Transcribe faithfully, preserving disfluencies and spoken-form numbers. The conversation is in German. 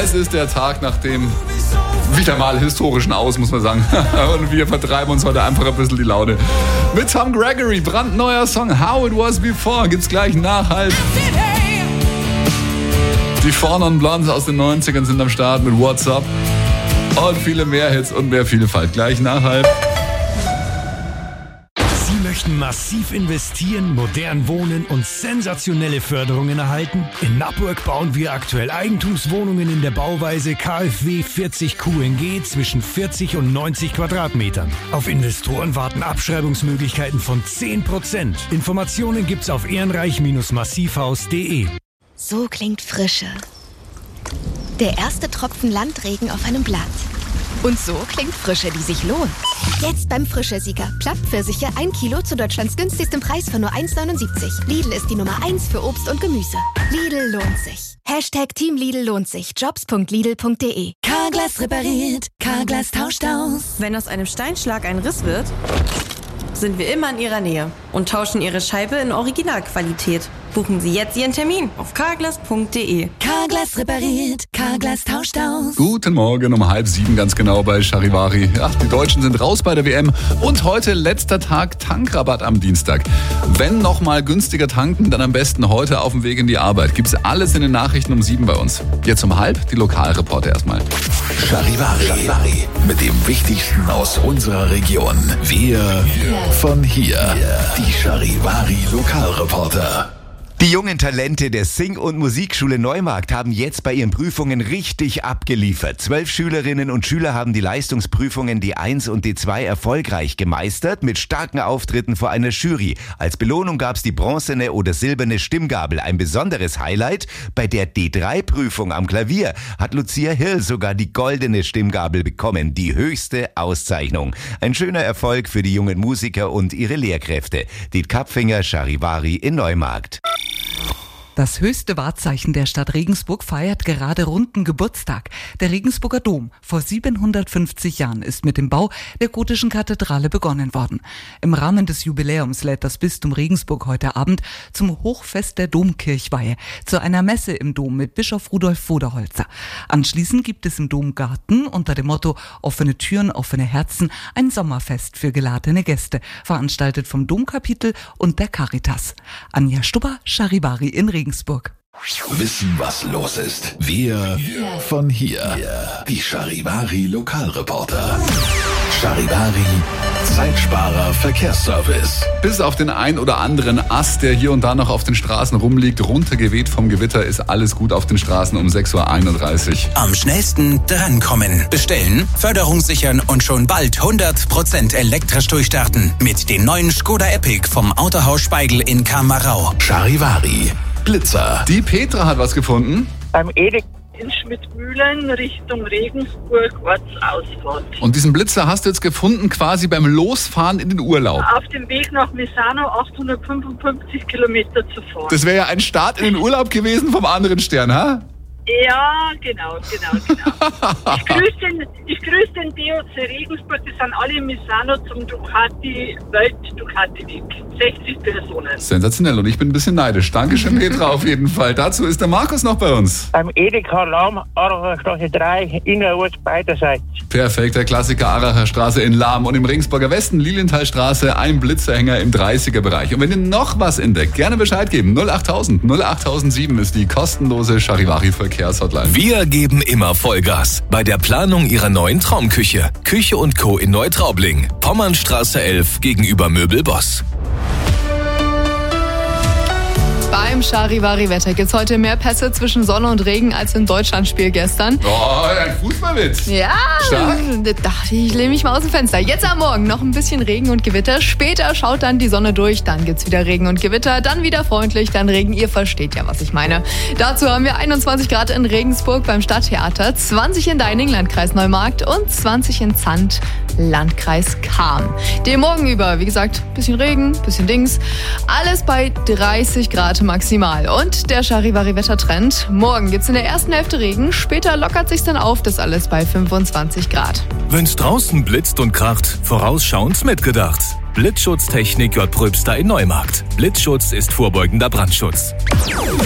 Es ist der Tag nach dem wieder mal historischen Aus, muss man sagen. Und wir vertreiben uns heute einfach ein bisschen die Laune. Mit Tom Gregory, brandneuer Song How It Was Before, gibt's gleich nach halb. Die Four Non Blondes aus den neunzigern sind am Start mit What's Up. Und viele mehr Hits und mehr Vielfalt. Gleich nach halb. Sie möchten massiv investieren, modern wohnen und sensationelle Förderungen erhalten? In Nappburg bauen wir aktuell Eigentumswohnungen in der Bauweise K f W vierzig Q N G zwischen vierzig und neunzig Quadratmetern. Auf Investoren warten Abschreibungsmöglichkeiten von zehn Prozent. Informationen gibt's auf ehrenreich massivhaus punkt de. So klingt Frische. Der erste Tropfen Landregen auf einem Blatt. Und so klingt Frische, die sich lohnt. Jetzt beim Frische-Sieger. Plattpfirsiche ein Kilo zu Deutschlands günstigstem Preis von nur eins neunundsiebzig. Lidl ist die Nummer eins für Obst und Gemüse. Lidl lohnt sich. Hashtag Team Lidl lohnt sich. Jobs punkt lidl punkt de. Carglass repariert. Carglass tauscht aus. Wenn aus einem Steinschlag ein Riss wird, sind wir immer in Ihrer Nähe und tauschen Ihre Scheibe in Originalqualität. Buchen Sie jetzt Ihren Termin auf carglass punkt de. Carglass repariert. Carglass tauscht aus. Guten Morgen um halb sieben ganz genau bei Charivari. Ach, die Deutschen sind raus bei der W M und heute letzter Tag Tankrabatt am Dienstag. Wenn noch mal günstiger tanken, dann am besten heute auf dem Weg in die Arbeit. Gibt's alles in den Nachrichten um sieben bei uns. Jetzt um halb die Lokalreporter erstmal. Charivari. Charivari. Mit dem Wichtigsten aus unserer Region. Wir von hier. Die Charivari Lokalreporter. Die jungen Talente der Sing- und Musikschule Neumarkt haben jetzt bei ihren Prüfungen richtig abgeliefert. Zwölf Schülerinnen und Schüler haben die Leistungsprüfungen D eins und D zwei erfolgreich gemeistert, mit starken Auftritten vor einer Jury. Als Belohnung gab es die bronzene oder silberne Stimmgabel. Ein besonderes Highlight: bei der D drei Prüfung am Klavier hat Lucia Hill sogar die goldene Stimmgabel bekommen, die höchste Auszeichnung. Ein schöner Erfolg für die jungen Musiker und ihre Lehrkräfte. Diet Kapfinger, Charivari in Neumarkt. Das höchste Wahrzeichen der Stadt Regensburg feiert gerade runden Geburtstag. Der Regensburger Dom. Vor siebenhundertfünfzig Jahren ist mit dem Bau der gotischen Kathedrale begonnen worden. Im Rahmen des Jubiläums lädt das Bistum Regensburg heute Abend zum Hochfest der Domkirchweihe, zu einer Messe im Dom mit Bischof Rudolf Voderholzer. Anschließend gibt es im Domgarten unter dem Motto Offene Türen, offene Herzen ein Sommerfest für geladene Gäste, veranstaltet vom Domkapitel und der Caritas. Anja Stubber, Charivari in Regensburg. Regensburg. Wissen, was los ist. Wir von hier. Die Charivari Lokalreporter. Charivari Zeitsparer Verkehrsservice. Bis auf den ein oder anderen Ast, der hier und da noch auf den Straßen rumliegt, runtergeweht vom Gewitter, ist alles gut auf den Straßen um sechs Uhr einunddreißig. Am schnellsten drankommen. Bestellen, Förderung sichern und schon bald hundert Prozent elektrisch durchstarten. Mit den neuen Skoda Epic vom Autohaus Speigl in Kamerau. Charivari Blitzer. Die Petra hat was gefunden. Beim Edeka in Schmidtmühlen Richtung Regensburg, Ortsausfahrt. Und diesen Blitzer hast du jetzt gefunden quasi beim Losfahren in den Urlaub. Auf dem Weg nach Misano achthundertfünfundfünfzig Kilometer zu fahren. Das wäre ja ein Start in den Urlaub gewesen vom anderen Stern, ha? Ja, genau, genau, genau. Ich grüße den, ich grüße den D O C Regensburg, die sind alle in Misano zum Ducati Welt Ducati Weg. sechzig Personen. Sensationell und ich bin ein bisschen neidisch. Dankeschön, Petra, auf jeden Fall. Dazu ist der Markus noch bei uns. Beim Edeka Lahm, Aracher Straße drei, innerorts beiderseits. Perfekt, der Klassiker Aracher Straße in Lahm und im Regensburger Westen, Lilienthalstraße, ein Blitzerhänger im dreißiger Bereich. Und wenn ihr noch was entdeckt, gerne Bescheid geben. null achttausend, null achttausendsieben ist die kostenlose Charivari-Verkehrshotline. Wir geben immer Vollgas bei der Planung Ihrer neuen Traumküche. Küche und Co. in Neutraubling. Pommernstraße elf gegenüber Möbelboss. Beim Charivari-Wetter gibt es heute mehr Pässe zwischen Sonne und Regen als im Deutschlandspiel gestern. Oh, ein Fußballwitz. Ja, stark. Dachte ich, lehne mich mal aus dem Fenster. Jetzt am Morgen noch ein bisschen Regen und Gewitter. Später schaut dann die Sonne durch, dann gibt's wieder Regen und Gewitter, dann wieder freundlich, dann Regen. Ihr versteht ja, was ich meine. Dazu haben wir einundzwanzig Grad in Regensburg beim Stadttheater, zwanzig in Deining, Landkreis Neumarkt und zwanzig in Zandt, Landkreis Cham. Den Morgen über, wie gesagt, bisschen Regen, bisschen Dings. Alles bei dreißig Grad maximal. Und der Charivari-Wettertrend. Morgen gibt's in der ersten Hälfte Regen, später lockert sich's dann auf, das alles bei fünfundzwanzig Grad. Wenn's draußen blitzt und kracht, vorausschauend mitgedacht. Blitzschutztechnik J. Pröbster in Neumarkt. Blitzschutz ist vorbeugender Brandschutz.